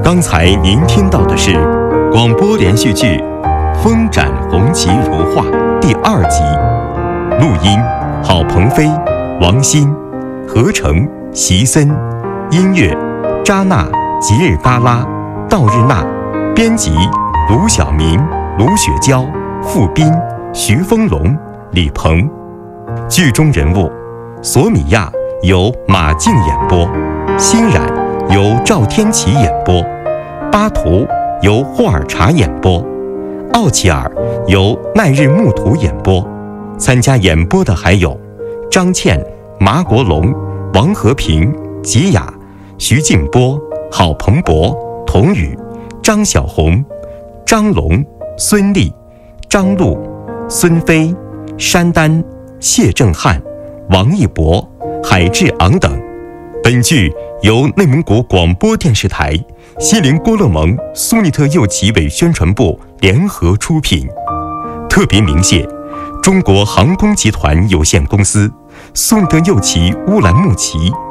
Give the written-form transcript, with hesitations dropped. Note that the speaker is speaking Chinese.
刚才您听到的是广播连续剧《风展红旗如画》第2集，录音郝鹏飞、王鑫，合成席森，音乐扎娜、吉尔嘎拉、道日娜，编辑卢晓明、卢雪娇、付斌、徐丰龙、李鹏。剧中人物：索米亚由马静演播，欣然由赵天琪演播，巴图由霍尔查演播，奥齐尔由奈日木图演播。参加演播的还有张倩、马国龙、王和平、吉雅、徐静波、郝鹏博、童宇、张小红、张龙、孙俪、张璐、孙飞、山丹、谢正汉、王一博、海志昂等。本剧由内蒙古广播电视台、锡林郭勒盟苏尼特右旗委宣传部联合出品，特别鸣谢中国航空集团有限公司、苏尼特右旗乌兰牧旗